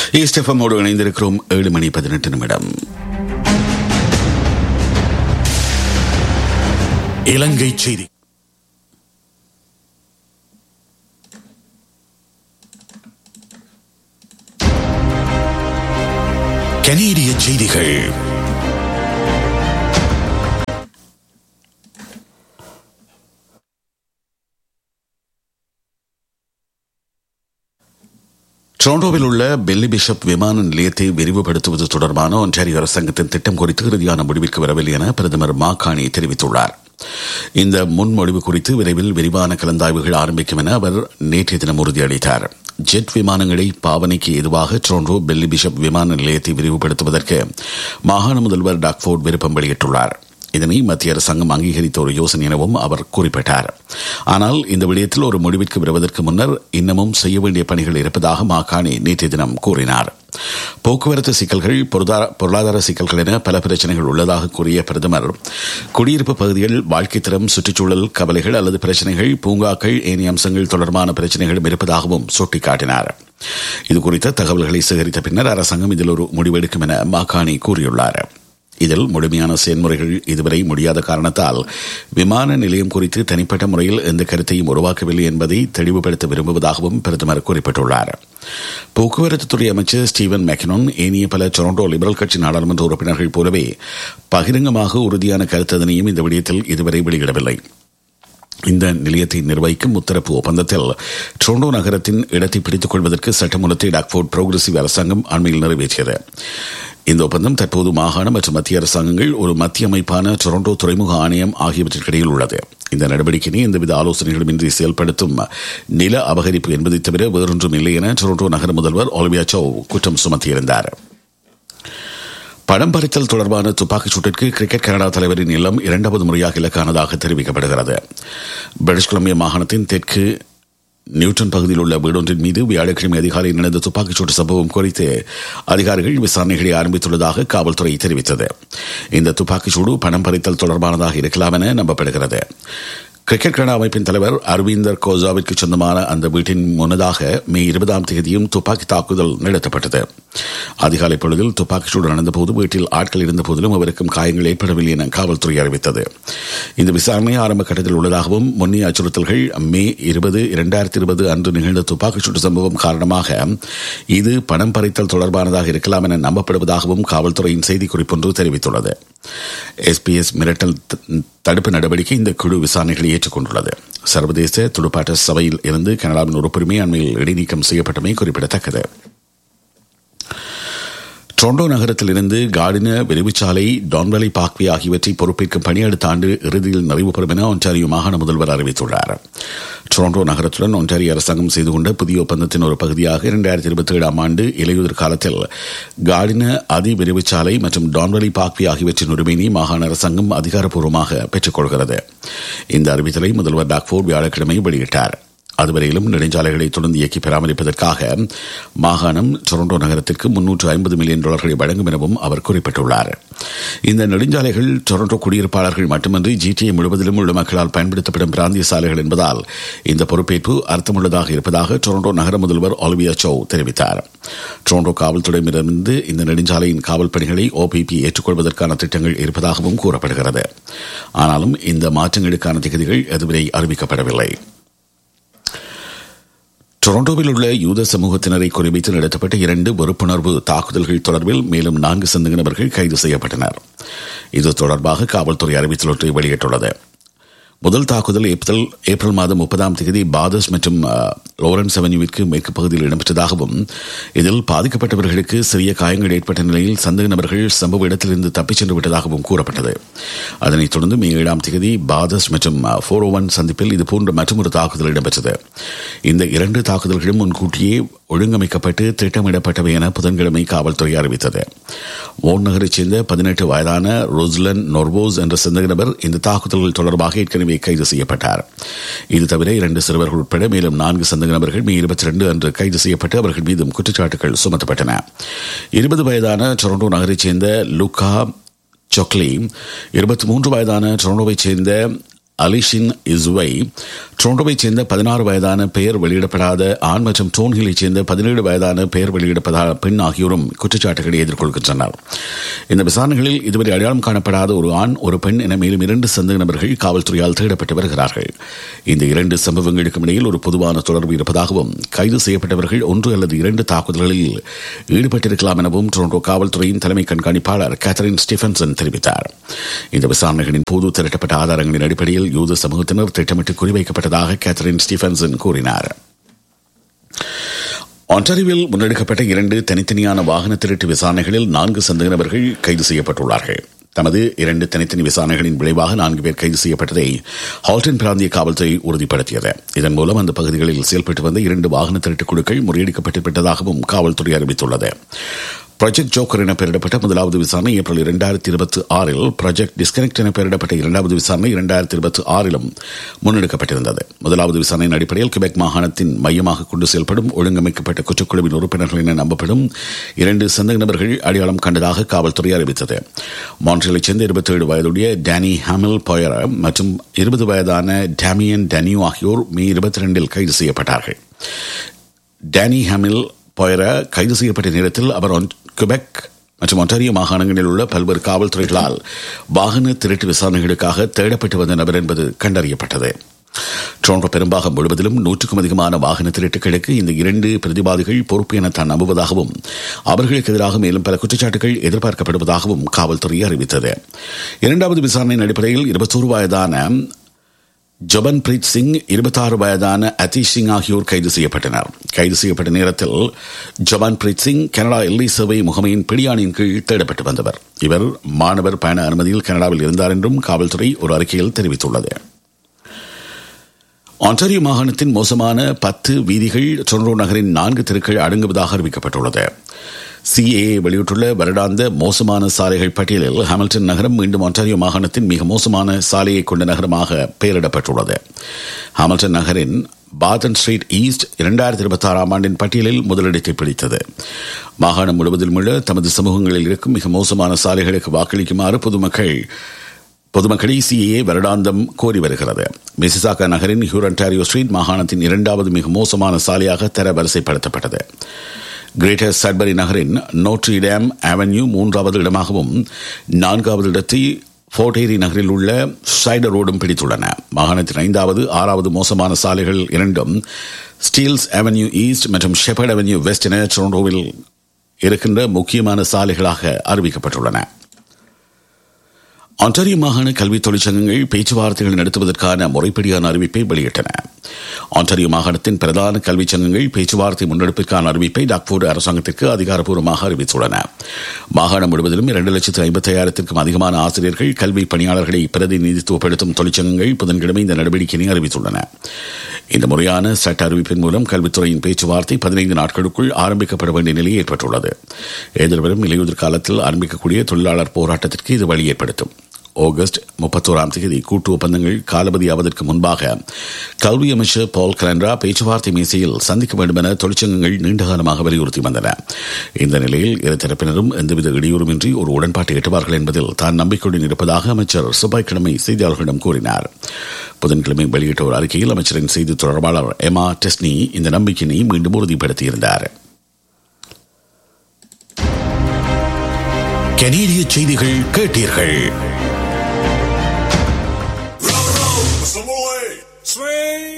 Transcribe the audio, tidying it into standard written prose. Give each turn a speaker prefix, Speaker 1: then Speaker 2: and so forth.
Speaker 1: ஈஸ்டெஃபமோடு இணைந்திருக்கிறோம். 7:18. இலங்கை செய்தி. கனேடிய செய்திகள். டொரண்டோவில் உள்ள பெல்லி பிஷப் விமான நிலையத்தை விரிவுபடுத்துவது தொடர்பான ஒன்டாரியோ அரசாங்கத்தின் திட்டம் குறித்து இறுதியான முடிவிற்கு வரவில்லை என பிரதமர் மாகாணி தெரிவித்துள்ளார். இந்த முன்மொழிவு குறித்து விரைவில் விரிவான கலந்தாய்வுகள் ஆரம்பிக்கும் என அவர் நேற்றைய தினம் உறுதியளித்தார். ஜெட் விமானங்களை பாவனைக்கு எதுவாக டொரண்டோ பெல்லி பிஷப் விமான நிலையத்தை விரிவுபடுத்துவதற்கு மாகாண முதல்வர் டாக்ஃபோர்ட் விருப்பம் வெளியிட்டுள்ளார். இதனை மத்திய அரசாங்கம் அங்கீகரித்த ஒரு யோசனை எனவும் அவர் குறிப்பிட்டார். ஆனால் இந்த விடயத்தில் ஒரு முடிவிற்கு வருவதற்கு முன்னர் இன்னமும் செய்ய வேண்டிய பணிகள் இருப்பதாக மாகாணி நேற்றைய தினம் கூறினார். போக்குவரத்து சிக்கல்கள், பொருளாதார சிக்கல்கள் என பல பிரச்சனைகள் உள்ளதாக கூறிய பிரதமர், குடியிருப்பு பகுதிகள், வாழ்க்கை தரம், சுற்றுச்சூழல் கவலைகள் அல்லது பிரச்சனைகள், பூங்காக்கள், ஏனைய அம்சங்கள் தொடர்பான பிரச்சனைகளும் இருப்பதாகவும் சுட்டிக்காட்டினார். இதுகுறித்த தகவல்களை சேகரித்த பின்னர் அரசாங்கம் இதில் ஒரு முடிவெடுக்கும் என மாகாணி கூறியுள்ளார். இதில் முழுமையான செயல்முறைகள் இதுவரை முடியாத காரணத்தால் விமான நிலையம் குறித்து தனிப்பட்ட முறையில் எந்த கருத்தையும் உருவாக்கவில்லை என்பதை தெளிவுபடுத்த விரும்புவதாகவும் பிரதமர் குறிப்பிட்டுள்ளார். போக்குவரத்துத்துறை அமைச்சர் ஸ்டீவன் மெக்கனோன் ஏனைய பல டொரண்டோ லிபரல் கட்சி நாடாளுமன்ற உறுப்பினர்கள் போலவே பகிரங்கமாக உறுதியான கருத்ததனையும் இந்த விடயத்தில் இதுவரை வெளியிடவில்லை. இந்த நிலையத்தை நிர்வகிக்கும் முத்தரப்பு ஒப்பந்தத்தில் டொரண்டோ நகரத்தின் இடத்தை பிடித்துக் கொள்வதற்கு சட்டமூலத்தை டாக்ஃபோர்ட் புரோகிரசிவ் அரசாங்கம் அண்மையில் நிறைவேற்றியது. இந்த ஒப்பந்தம் தற்போது மாகாண மற்றும் மத்திய அரசாங்கங்கள், ஒரு மத்திய அமைப்பான டொரண்டோ துறைமுக ஆணையம் ஆகியவற்றிற்கிடையில் உள்ளது. இந்த நடவடிக்கையை எந்தவித ஆலோசனைகளுமின்றி செயல்படுத்தும் நில அபகரிப்பு என்பதை தவிர வேறொன்றும் இல்லை என டொரண்டோ நகர முதல்வர் ஒலிவியா சோ குற்றம் சுமத்தியிருந்தார். படம் பறித்தல் தொடர்பான துப்பாக்கிச் சூட்டிற்கு கிரிக்கெட் கனடா தலைவரின் இல்லம் 2வது முறையாக இலக்கானதாக தெரிவிக்கப்படுகிறது. பிரிட்டிஷ் கொலம்பியா மாகாணத்தின் தெற்கு நியூட்டன் பகுதியில் உள்ள வீடொன்றின் மீது வியாழக்கிழமை அதிகாலை நடந்த துப்பாக்கிச் சூட்டு சம்பவம் குறித்து அதிகாரிகள் விசாரணைகளை ஆரம்பித்துள்ளதாக காவல்துறை தெரிவித்தது. இந்த துப்பாக்கிச் சூடு பணம் பறித்தல் தொடர்பானதாக இருக்கலாம் என நம்பப்படுகிறது. கிரிக்கெட் கனடா அமைப்பின் தலைவர் அரவிந்தர் கோசாவிற்கு சொந்தமான அந்த வீட்டின் முன்னதாக மே 20ஆம் தேதியும் துப்பாக்கி தாக்குதல் நடத்தப்பட்டது. அதிகாலை பொழுதில் துப்பாக்கிச் சூடு நடந்தபோது வீட்டில் ஆட்கள் இருந்த போதிலும் அவருக்கும் காயங்கள் ஏற்படவில்லை என காவல்துறை அறிவித்தது. இந்த விசாரணை ஆரம்ப கட்டத்தில் உள்ளதாகவும் முன்னைய அச்சுறுத்தல்கள் மே 20, 2020 அன்று நிகழ்ந்த துப்பாக்கிச் சூட்டு சம்பவம் காரணமாக இது பணம் பறித்தல் தொடர்பானதாக இருக்கலாம் என நம்பப்படுவதாகவும் காவல்துறையின் செய்திக்குறிப்பொன்று தெரிவித்துள்ளது. SPS மிரட்டல் தடுப்பு நடவடிக்கை இந்த குழு விசாரணைகளை ஏற்றுக்கொண்டுள்ளது. சர்வதேச துடுப்பாட்ட சபையில் இருந்து கனடாவின் உறுப்புரிமை அண்மையில் இடைநீக்கம் செய்யப்பட்டமை குறிப்பிடத்தக்கது. டொரண்டோ நகரத்தில் இருந்து கார்டின விரைவுச்சாலை, டான்வெலி பார்க்வே ஆகியவற்றை பொறுப்பேற்கும் பணி அடுத்த ஆண்டு இறுதியில் நிறைவு பெறும் என ஒன்டாரியோ மாகாண முதல்வர் அறிவித்துள்ளார். டொரண்டோ நகரத்துடன் ஒன்டாரியோ அரசாங்கம் செய்து கொண்ட புதிய ஒப்பந்தத்தின் ஒரு பகுதியாக 2027ஆம் ஆண்டு இலையுதிர் காலத்தில் கார்டின அதி விரைவுச்சாலை மற்றும் டான்வெலி பார்க்வே ஆகியவற்றின் உரிமையை மாகாண அரசாங்கம் அதிகாரப்பூர்வமாக பெற்றுக் கொள்கிறது. இந்த அறிவித்தலை முதல்வர் டாக்ஃபோர்ட் வியாழக்கிழமை வெளியிட்டார். அதுவரையிலும் நெடுஞ்சாலைகளை தொடர்ந்து இயக்கி பராமரிப்பதற்காக மாகாணம் டொரண்டோ நகரத்திற்கு $350 மில்லியன் வழங்கும் எனவும் அவர் குறிப்பிட்டுள்ளார். இந்த நெடுஞ்சாலைகள் டொரண்டோ குடியிருப்பாளர்கள் மட்டுமின்றி GTA முழுவதிலும் உள்ள மக்களால் பயன்படுத்தப்படும் பிராந்திய சாலைகள் என்பதால் இந்த பொறுப்பேற்பு அர்த்தமுள்ளதாக இருப்பதாக டொரண்டோ நகர முதல்வர் ஒலிவியா சோ தெரிவித்தார். டொரண்டோ காவல்துறையிடமிருந்து இந்த நெடுஞ்சாலையின் காவல் பணிகளை OPP ஏற்றுக்கொள்வதற்கான திட்டங்கள் இருப்பதாகவும் கூறப்படுகிறது. ஆனாலும் இந்த மாற்றங்களுக்கான திகதிகள் எதுவரை அறிவிக்கப்படவில்லை. டொரண்டோவில் உள்ள யூத சமூகத்தினரை குறிவைத்து நடத்தப்பட்ட 2 வெறுப்புணர்வு தாக்குதல்கள் தொடர்பில் மேலும் 4 சந்தேக நபர்கள் கைது செய்யப்பட்டனர். இது தொடர்பாக காவல்துறை அறிவித்தல் ஒன்றை வெளியிட்டுள்ளது. முதல் தாக்குதல் ஏப்ரல் மாதம் 30ஆம் தேதி பாதஸ் மற்றும் லோரன்ஸ் அவென்யூவிற்கு மேற்கு பகுதியில் இடம்பெற்றதாகவும் இதில் பாதிக்கப்பட்டவர்களுக்கு சிறிய காயங்கள் ஏற்பட்ட நிலையில் சந்தேக நபர்கள் சம்பவ இடத்திலிருந்து தப்பிச் சென்று விட்டதாகவும் கூறப்பட்டது. அதனைத் தொடர்ந்து மே 7ஆம் தேதி பாதஸ் மற்றும் 401 சந்திப்பில் இதுபோன்ற மற்றொரு தாக்குதல் இடம்பெற்றது. இந்த 2 தாக்குதல்களும் முன்கூட்டியே ஒழுங்கமைக்கப்பட்டு திட்டமிடப்பட்டவை என புதன்கிழமை காவல்துறை அறிவித்தது. வோன் நகரைச் சேர்ந்த 18 வயதான ரோஸ்லன் நொர்வோஸ் என்ற சந்தேக நபர் இந்த தாக்குதல்கள் தொடர்பாக ஏற்கனவே கைது செய்யப்பட்டார். இது தவிர 2 சிறுவர்கள் உட்பட மேலும் 4 சந்தேக நபர்கள் மே 22 அன்று கைது செய்யப்பட்டு அவர்கள் மீதும் குற்றச்சாட்டுகள் சுமத்தப்பட்டன. 20 வயதான டொரண்டோ நகரைச் சேர்ந்த லூகா சொக்லி, 23 வயதான டொரண்டோவைச் சேர்ந்த அலிஷின் இஸ்வை, டொரண்டோவைச் சேர்ந்த 16 வயதான பெயர் வெளியிடப்படாத ஆண் மற்றும் டோன்ஹில்லைச் சேர்ந்த 17 வயதான பெயர் வெளியிடப்படாத பெண் ஆகியோரும் குற்றச்சாட்டுகளை எதிர்கொள்கின்றனர். இந்த விசாரணைகளில் இதுவரை அடையாளம் காணப்படாத ஒரு ஆண் ஒரு பெண் என மேலும் 2 சந்தேக நபர்கள் காவல்துறையால் தேடப்பட்டு வருகிறார்கள். இந்த 2 சம்பவங்களுக்கும் இடையில் ஒரு பொதுவான தொடர்பு இருப்பதாகவும் கைது செய்யப்பட்டவர்கள் 1 அல்லது 2 தாக்குதல்களில் ஈடுபட்டிருக்கலாம் எனவும் டொரண்டோ காவல்துறையின் தலைமை கண்காணிப்பாளர் கேத்தரின் ஸ்டீஃபன்சன் தெரிவித்தார். இந்த விசாரணைகளின் போது திரட்டப்பட்ட ஆதாரங்களின் அடிப்படையில் யூத சமூகத்தினர் திட்டமிட்டு குறிவைக்கப்பட்டதாக கேத்தரின் ஸ்டீஃபன்சன் கூறினார். ஆன்டாரியோவில் முன்னெடுக்கப்பட்ட 2 தனித்தனியான வாகன திருட்டு விசாரணைகளில் 4 சந்தேக நபர்கள் கைது செய்யப்பட்டுள்ளார்கள். தமது 2 தனித்தனி விசாரணைகளின் விளைவாக 4 பேர் கைது செய்யப்பட்டதை ஹால்டன் பிராந்திய காவல்துறை உறுதிப்படுத்தியது. இதன் மூலம் அந்த பகுதிகளில் செயல்பட்டு வந்த 2 வாகன திருட்டு குழுக்கள் முறியடிக்கப்பட்டுவிட்டதாகவும் காவல்துறை அறிவித்துள்ளது. ப்ராஜெக்ட் ஜோக்கர் என பெயரிடப்பட்ட முதலாவது விசாரணை ஏப்ரல் 2026, ப்ராஜெக்ட் டிஸ்கனெக்ட் என பெயரிடப்பட்ட 2வது விசாரணை 2026 முன்னெடுக்கப்பட்டிருந்தது. முதலாவது விசாரணையின் அடிப்படையில் கிபெக் மாகாணத்தின் மையமாக கொண்டு செயல்படும் ஒழுங்கமைக்கப்பட்ட குற்றக்குழுவின் உறுப்பினர்கள் என நம்பப்படும் 2 சந்தேக நபர்கள் அடையாளம் கண்டதாக காவல்துறை அறிவித்தது. மான்ட்ரியலைச் சேர்ந்த 27 வயதுடைய டேனி ஹாமில் பொயர மற்றும் 20 வயதான டேமியன் டேனியோ ஆகியோர் மே 22 கைது செய்யப்பட்டார்கள். டேனி ஹாமில் பொயர கைது செய்யப்பட்ட நேரத்தில் அவர் கிபெக் மற்றும் ஒன்டாரியோ மாகாணங்களில் உள்ள பல்வேறு காவல்துறைகளால் வாகன திருட்டு விசாரணைகளுக்காக தேடப்பட்டு வந்த நபர் என்பது கண்டறியப்பட்டது. டொரண்டோ பெரும்பாகம் முழுவதிலும் 100க்கும் அதிகமான வாகன திருட்டுகளுக்கு இந்த 2 பிரதிவாதிகள் பொறுப்பு என தான் நம்புவதாகவும் அவர்களுக்கு எதிராக மேலும் பல குற்றச்சாட்டுகள் எதிர்பார்க்கப்படுவதாகவும் காவல்துறை அறிவித்தது. 2வது விசாரணையின் அடிப்படையில் 21 வயதான ஜபன்பிரீத் சிங், 26 வயதான அத்தீஷ் சிங் ஆகியோர் கைது செய்யப்பட்டனர். கைது செய்யப்பட்ட நேரத்தில் ஜபான்பிரீத் சிங் கனடா எல்லை சேவை முகமையின் பிடியாணியின் கீழ் தேடப்பட்டு வந்தவர். இவர் மாணவர் பயண அனுமதியில் கனடாவில் இருந்தார் என்றும் காவல்துறை ஒரு அறிக்கையில் தெரிவித்துள்ளது. ஆன்டாரியோ மாகாணத்தின் மோசமான 10 வீதிகள் டொரண்டோ நகரின் 4 தெருக்கள் அடங்குவதாக அறிவிக்கப்பட்டுள்ளது. CAA வெளியிட்டுள்ள வருடாந்த மோசமான சாலைகள் பட்டியலில் ஹாமில்டன் நகரம் மீண்டும் ஆன்டாரியோ மாகாணத்தின் மிக மோசமான சாலையை கொண்ட நகரமாக பெயரிடப்பட்டுள்ளது. ஹாமில்டன் நகரின் பாதன் ஸ்ட்ரீட் ஈஸ்ட் 2026 ஆண்டின் பட்டியலில் முதலிடத்தை பிடித்தது. மாகாணம் முழுவதிலும் உள்ள தமது சமூகங்களில் இருக்கும் மிக மோசமான சாலைகளுக்கு வாக்களிக்குமாறு பொதுமக்களை CAA வருடாந்தம் கோரி வருகிறது. மிசிசாகா நகரின் ஹியூரன்டாரியோ ஸ்ட்ரீட் மாகாணத்தின் 2வது மிக மோசமான சாலையாக தர வரிசைப்படுத்தப்பட்டது. கிரேட்டர் சட்பரி நகரின் நோட்ரிடேம் அவென்யூ 3வது இடமாகவும் 4வது இடத்தை ஃபோர்டேரி நகரில் உள்ள சைடர் ரோடும் பிடித்துள்ளன. மாகாணத்தின் 5வது 6வது மோசமான சாலைகள் 2ம் ஸ்டீல்ஸ் அவென்யூ ஈஸ்ட் மற்றும் ஷெப்பர்ட் அவென்யூ வெஸ்ட் என டொரண்டோவில் இருக்கின்ற முக்கியமான சாலைகளாக அறிவிக்கப்பட்டுள்ளன. ஆன்டாரியோ மாகாண கல்வி தொழிற்சங்கங்கள் பேச்சுவார்த்தைகள் நடத்துவதற்கான முறைப்படியான அறிவிப்பை வெளியிட்டன. ஆன்டாரியோ மாகாணத்தின் பிரதான கல்வி சங்கங்கள் பேச்சுவார்த்தை முன்னெடுப்பிற்கான அறிவிப்பை டாக்ஃபோர்டு அரசாங்கத்திற்கு அதிகாரப்பூர்வமாக அறிவித்துள்ளன. மாகாணம் முழுவதிலும் 2,55,000க்கும் அதிகமான ஆசிரியர்கள் கல்வி பணியாளர்களை பிரதிநிதித்துவப்படுத்தும் தொழிற்சங்கங்கள் புதன்கிழமை இந்த நடவடிக்கையை அறிவித்துள்ளன. இந்த முறையான சட்ட அறிவிப்பின் மூலம் கல்வித்துறையின் பேச்சுவார்த்தை 15 நாட்களுக்குள் ஆரம்பிக்கப்பட வேண்டிய நிலை ஏற்பட்டுள்ளது. எதிர்வரும் இலையுதிர் காலத்தில் ஆரம்பிக்கக்கூடிய தொழிலாளர் போராட்டத்திற்கு இது வழி ஏற்படுத்தும். ஆகஸ்ட் 31 கூட்டு ஒப்பந்தங்கள் காலபதியாவதற்கு முன்பாக கல்வி அமைச்சர் பால் கலண்டரா பேச்சுவார்த்தை மேசையில் சந்திக்க வேண்டும் என தொழிற்சங்கங்கள் நீண்டகாலமாக வலியுறுத்தி வந்தன. இந்த நிலையில் இரு தரப்பினரும் எந்தவித இடையூறுமின்றி ஒரு உடன்பாட்டை எட்டுவார்கள் என்பதில் தான் நம்பிக்கையுடன் இருப்பதாக அமைச்சர் செவ்வாய்க்கிழமை செய்தியாளர்களிடம் கூறினார். புதன்கிழமை வெளியிட்ட ஒரு அறிக்கையில் அமைச்சரின் செய்தி தொடர்பாளர் எமா டெஸ்னி இந்த நம்பிக்கையை மீண்டும் உறுதிப்படுத்தியிருந்தார். கனேடிய செய்திகள் கேட்டீர்கள்.
Speaker 2: Swing!